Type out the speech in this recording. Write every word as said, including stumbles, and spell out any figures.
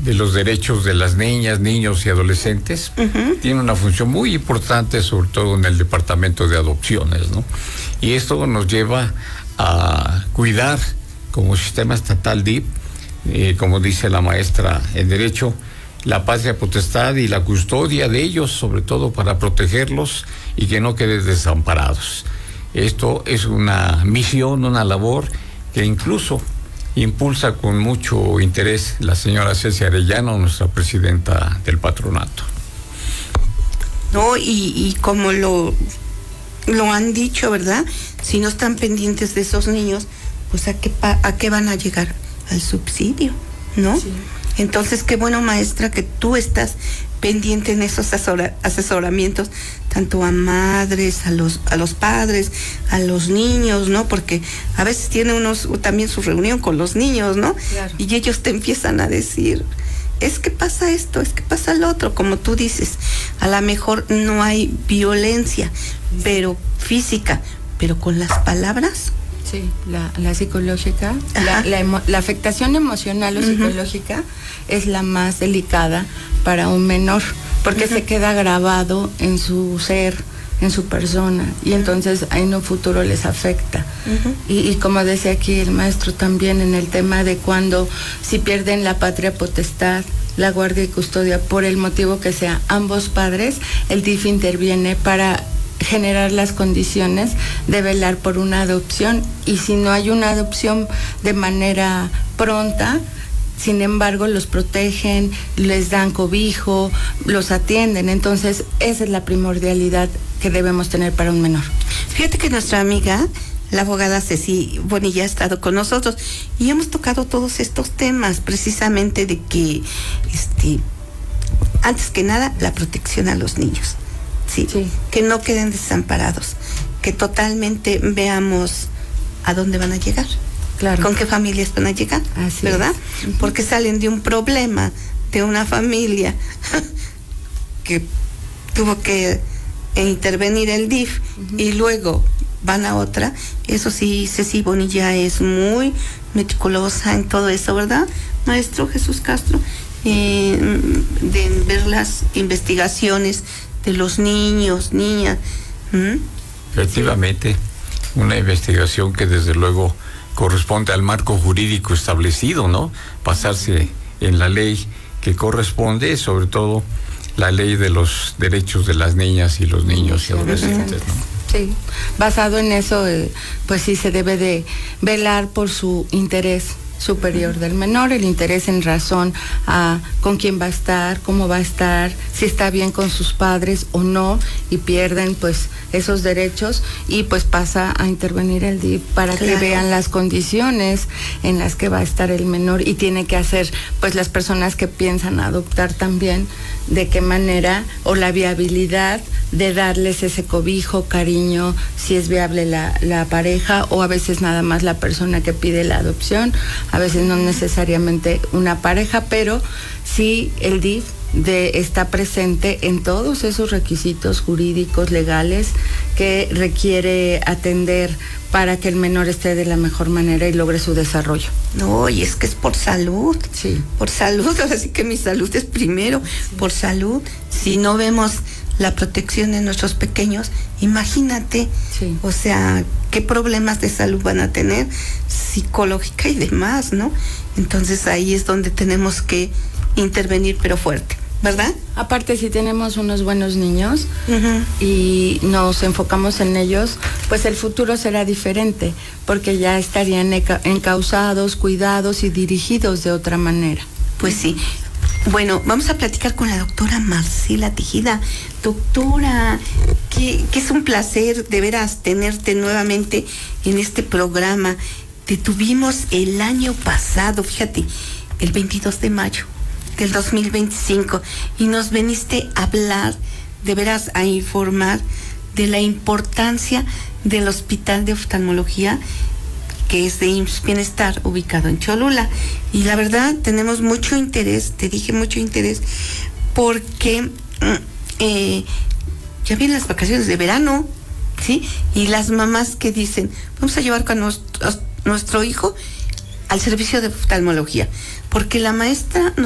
de los derechos de las niñas, niños y adolescentes, uh-huh. tiene una función muy importante, sobre todo en el departamento de adopciones, ¿no? Y esto nos lleva a cuidar como sistema estatal D I F, eh, como dice la maestra en Derecho, la patria potestad y la custodia de ellos, sobre todo para protegerlos y que no queden desamparados. Esto es una misión, una labor que incluso impulsa con mucho interés la señora Ceci Arellano, nuestra presidenta del patronato. No, y, y como lo, lo han dicho, ¿verdad? Si no están pendientes de esos niños, pues ¿a qué, a qué van a llegar? Al subsidio, ¿no? Sí. Entonces, qué bueno, maestra, que tú estás pendiente en esos asesora, asesoramientos, tanto a madres, a los, a los padres, a los niños, ¿no? Porque a veces tiene unos también su reunión con los niños, ¿no? Claro. Y ellos te empiezan a decir, es que pasa esto, es que pasa lo otro, como tú dices, a lo mejor no hay violencia, sí. pero física, pero con las palabras. Sí, la, la psicológica, la, la, emo, la afectación emocional o uh-huh. psicológica es la más delicada para un menor, porque uh-huh. se queda grabado en su ser, en su persona, y entonces en un futuro les afecta. Uh-huh. Y, y como decía aquí el maestro también, en el tema de cuando si pierden la patria potestad, la guardia y custodia, por el motivo que sea, ambos padres, el D I F interviene para generar las condiciones de velar por una adopción, y si no hay una adopción de manera pronta, sin embargo los protegen, les dan cobijo, los atienden. Entonces esa es la primordialidad que debemos tener para un menor. Fíjate que nuestra amiga, la abogada Ceci Bonilla, ha estado con nosotros y hemos tocado todos estos temas, precisamente de que este antes que nada la protección a los niños. Sí, sí, que no queden desamparados, que totalmente veamos a dónde van a llegar, claro, con qué familias van a llegar, así ¿verdad? Es. Porque salen de un problema, de una familia que tuvo que intervenir el D I F uh-huh. y luego van a otra. Eso sí, Ceci Bonilla es muy meticulosa en todo eso, ¿verdad, maestro Jesús Castro? Eh, de ver las investigaciones de los niños, niñas. ¿Mm? Efectivamente, una investigación que desde luego corresponde al marco jurídico establecido, ¿no? Basarse en la ley que corresponde, sobre todo la ley de los derechos de las niñas y los niños y adolescentes, ¿no? Sí, basado en eso, eh, pues sí se debe de velar por su interés superior del menor, el interés en razón a con quién va a estar, cómo va a estar, si está bien con sus padres o no, y pierden pues esos derechos, y pues pasa a intervenir el D I F para claro. que vean las condiciones en las que va a estar el menor, y tiene que hacer pues las personas que piensan adoptar también de qué manera, o la viabilidad de darles ese cobijo, cariño, si es viable la, la pareja, o a veces nada más la persona que pide la adopción, a veces no necesariamente una pareja, pero sí el D I F de, está presente en todos esos requisitos jurídicos, legales, que requiere atender para que el menor esté de la mejor manera y logre su desarrollo. No, y es que es por salud. Sí. Por salud, así que mi salud es primero, sí. por salud. Si no vemos la protección de nuestros pequeños, imagínate, sí. o sea, qué problemas de salud van a tener, psicológica y demás, ¿no? Entonces ahí es donde tenemos que intervenir, pero fuerte, ¿verdad? Aparte, si tenemos unos buenos niños uh-huh. y nos enfocamos en ellos, pues el futuro será diferente, porque ya estarían encausados, cuidados y dirigidos de otra manera. Pues sí. Bueno, vamos a platicar con la doctora Marcela Tejeda. Doctora, que, que es un placer de veras tenerte nuevamente en este programa. Te tuvimos el año pasado, fíjate, el veintidós de mayo del dos mil veinticinco, y nos viniste a hablar, de veras a informar de la importancia del Hospital de Oftalmología, que es de I M S S Bienestar, ubicado en Cholula. Y la verdad, tenemos mucho interés, te dije mucho interés, porque eh, ya vienen las vacaciones de verano, ¿sí? Y las mamás que dicen, vamos a llevar con nuestro, nuestro hijo al servicio de oftalmología, porque la maestra